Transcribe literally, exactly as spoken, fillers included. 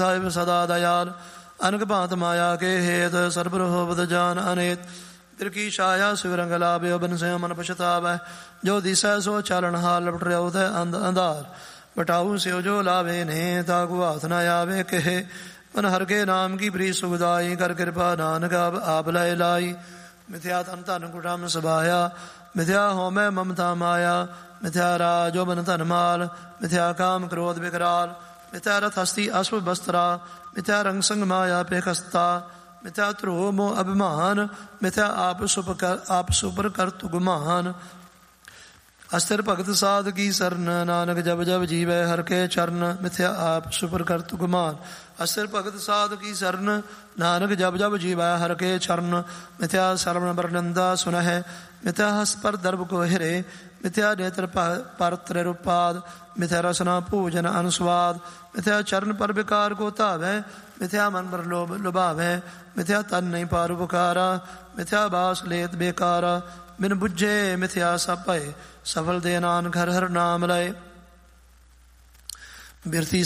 ਸਾਹਿਬ ਸਦਾ ਦਇਆਲ ਅਨਕ ਭਾਂਤ ਮਾਇਆ ਕੇ ਹੇਤ ਸਰਬਰ ਹੋਵਤ ਜਾਨ ਅਨੇਤ ਤਿਰ ਕੀ ਛਾਇਆ ਸਿਵਰੰਗ ਲਾਭਿਓ ਬਨ ਸੇ ਮਨ ਪਛਤਾਵੈ ਜੋ ਦਿਸੈ ਸੋ ਚਾਲਣ ਹਾਲ ਲਪਟ ਰਿਓ ਤੇ ਅੰਧ ਅੰਧਾਰ ਬਟਾਊ ਸਿਓ ਜੋ ਲਾਵੇ ਨੇ ਤਾਕੂ ਹਾਥ ਨਾ ਆਵੇ ਕਹੇ ਮਨ ਹਰ ਕੇ ਨਾਮ ਕੀ ਬਰੀ ਸੁਖਦਾਈ ਕਰ ਕਿਰਪਾ ਨਾਨਕ ਆਪ ਲੈ ਲਾਈ ਮਿਥਿਆ ਤਨ ਧਨ ਕੁਟਮ ਸਬਾਇਆ ਮਿਥਿਆ ਹੋਮੈ ਮਮਤਾ ਮਾਇਆ ਮਿਥਿਆ ਰਾਜੋ ਬਨ ਧਨ ਮਾਲ ਮਿਥਿਆ ਕਾਮ ਕ੍ਰੋਧ ਵਿਕਰਾਲ ਮਿਥਿਆ ਰਥ ਹਸਤੀ ਅਸ਼ਵ ਬਸਤਰਾ ਮਿਥਿਆ ਰੰਗ ਸੰਗ ਮਾਇਆ ਪੇਖਸਤਾ ਮਿਥਿਆ ਧਰੋ ਮੋ ਅਭਿਮਾਨ ਮਿਥਿਆ ਆਪ ਸੁਪ ਕਰ ਆਪ ਸੁਪਰ ਕਰ ਤੁਗਮਾਨ ਅਸਥਿਰ ਭਗਤ ਸਾਧ ਕੀ ਸਰਨ ਨਾਨਕ ਜਬ ਜਬ ਜੀਵੈ ਹਰ ਕੇ ਚਰਨ ਮਿਥਿਆ ਆਪ ਸੁਪਰ ਕਰ ਤੁਗਮਾਨ ਅਸਥਿਰ ਭਗਤ ਸਾਧ ਕੀ ਸਰਨ ਨਾਨਕ ਜਬ ਜਬ ਜੀਵੈ ਹਰ ਕੇ ਚਰਨ ਮਿਥਿਆ ਸਰਵਣ ਵਰਨੰਦਾ ਸੁਨਹਿ ਮਿਥਿਆ ਹਸ ਪਰ ਦਰਬ ਕੋ ਹਿਰੇ ਮਿਥਿਆ ਨੇਤਰ ਪਰ ਤ੍ਰਿਰੂਪਾਦ ਮਿਥਿਆ ਰਸਨਾ ਭੋਜਨ ਅਨੁਸਵਾਦ ਮਿਥਿਆ ਚਰਨ ਪਰ ਵਿਕਾਰ ਕੋ ਧਾਵੈ ਮਿਥਿਆ ਮਨ ਪਰ ਲੋਭ ਲੁਭਾਵੈ ਮਿਥਿਆ ਤਨ ਨਹੀਂ ਪਾਰ ਉਪਕਾਰਾ ਮਿਥਿਆ ਬਾਸ ਲੇਤ ਬੇਕਾਰਾ ਬਿਨ ਬੁੱਝੇ ਮਿਥਿਆ ਸਭ ਭਏ ਸਫਲ ਦੇ ਨਾਨਕ ਹਰਿ ਹਰਿ ਨਾਮ ਲਏ ਬਿਰਤੀ